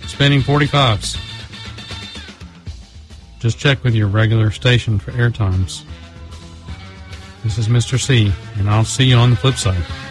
spinning 45s. Just check with your regular station for air times. This is Mr. C, and I'll see you on the flip side.